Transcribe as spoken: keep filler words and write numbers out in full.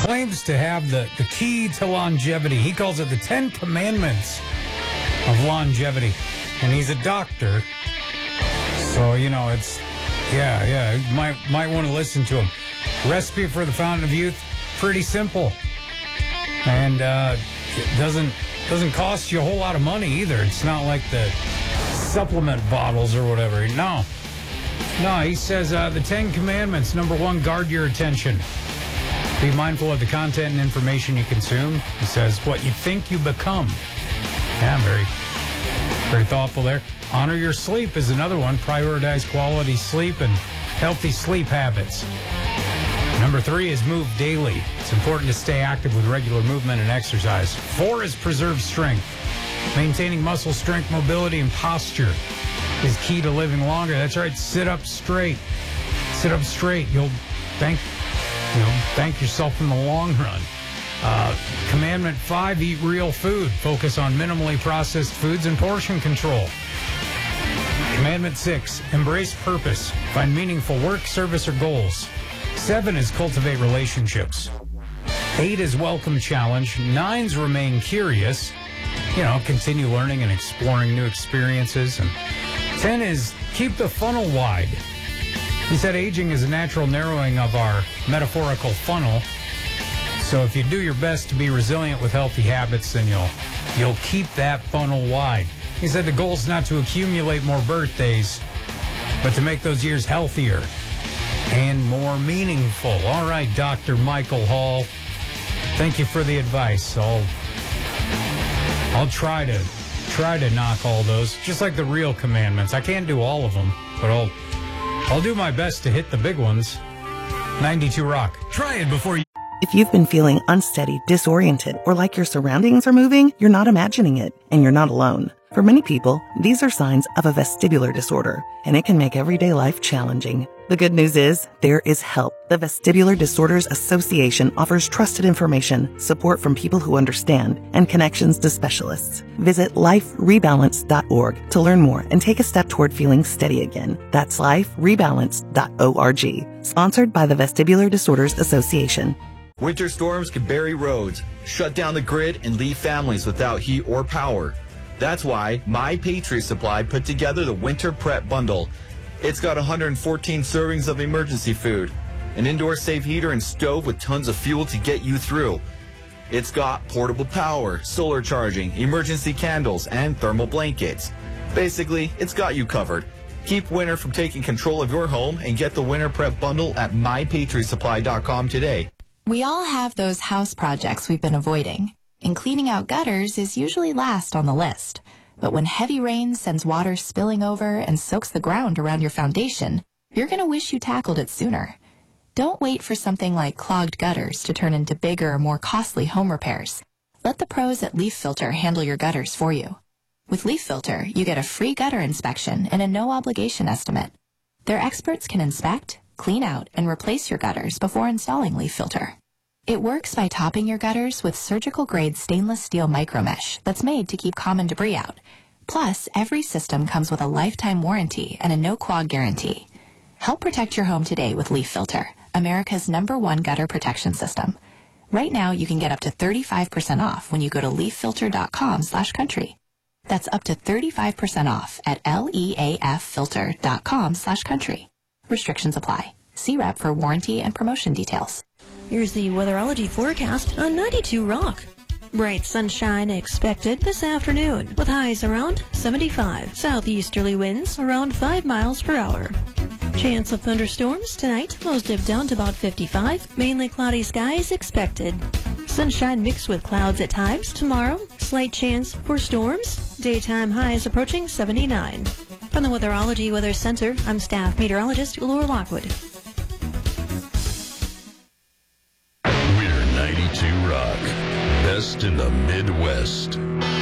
claims to have the, the key to longevity. He calls it the Ten Commandments of longevity. And he's a doctor. So, you know, it's, yeah, yeah, you might, might want to listen to him. Recipe for the Fountain of Youth, pretty simple. And uh, it doesn't, doesn't cost you a whole lot of money either. It's not like the supplement bottles or whatever. No. No, he says uh, the Ten Commandments, number one, guard your attention. Be mindful of the content and information you consume. He says, what you think you become. Yeah, very, very thoughtful there. Honor your sleep is another one. Prioritize quality sleep and healthy sleep habits. Number three is move daily. It's important to stay active with regular movement and exercise. Four is preserve strength. Maintaining muscle strength, mobility, and posture is key to living longer. That's right. Sit up straight. Sit up straight. You'll thank, you know, thank yourself in the long run. Uh, commandment five, eat real food. Focus on minimally processed foods and portion control. Commandment six, embrace purpose. Find meaningful work, service, or goals. Seven is cultivate relationships. Eight is welcome challenge. Nine's remain curious. You know, continue learning and exploring new experiences. And ten is keep the funnel wide. He said aging is a natural narrowing of our metaphorical funnel. So if you do your best to be resilient with healthy habits, then you'll you'll keep that funnel wide. He said the goal is not to accumulate more birthdays, but to make those years healthier and more meaningful. All right, Doctor Michael Hall, thank you for the advice. I'll I'll try to try to knock all those, just like the real commandments. I can't do all of them, but I'll I'll do my best to hit the big ones. ninety-two Rock. Try it before you... If you've been feeling unsteady, disoriented, or like your surroundings are moving, you're not imagining it, and you're not alone. For many people, these are signs of a vestibular disorder, and it can make everyday life challenging. The good news is, there is help. The Vestibular Disorders Association offers trusted information, support from people who understand, and connections to specialists. Visit life rebalance dot org to learn more and take a step toward feeling steady again. That's life rebalance dot org. Sponsored by the Vestibular Disorders Association. Winter storms can bury roads, shut down the grid, and leave families without heat or power. That's why My Patriot Supply put together the Winter Prep Bundle. It's got one hundred fourteen servings of emergency food, an indoor safe heater and stove with tons of fuel to get you through. It's got portable power, solar charging, emergency candles, and thermal blankets. Basically, it's got you covered. Keep winter from taking control of your home and get the Winter Prep Bundle at my patriot supply dot com today. We all have those house projects we've been avoiding, and cleaning out gutters is usually last on the list. But when heavy rain sends water spilling over and soaks the ground around your foundation, you're going to wish you tackled it sooner. Don't wait for something like clogged gutters to turn into bigger, more costly home repairs. Let the pros at Leaf Filter handle your gutters for you. With Leaf Filter, you get a free gutter inspection and a no-obligation estimate. Their experts can inspect, clean out, and replace your gutters before installing Leaf Filter. It works by topping your gutters with surgical-grade stainless steel micromesh that's made to keep common debris out. Plus, every system comes with a lifetime warranty and a no-clog guarantee. Help protect your home today with Leaf Filter, America's number one gutter protection system. Right now, you can get up to thirty-five percent off when you go to leaf filter dot com slash country. That's up to thirty-five percent off at leaf filter dot com slash country. Restrictions apply. See rep for warranty and promotion details. Here's the weatherology forecast on ninety-two Rock. Bright sunshine expected this afternoon with highs around seventy-five. Southeasterly winds around five miles per hour. Chance of thunderstorms tonight, lows dip down to about fifty-five. Mainly cloudy skies expected. Sunshine mixed with clouds at times tomorrow. Slight chance for storms. Daytime highs approaching seventy-nine. From the Weatherology Weather Center, I'm staff meteorologist Laura Lockwood. We're ninety-two Rock. Best in the Midwest.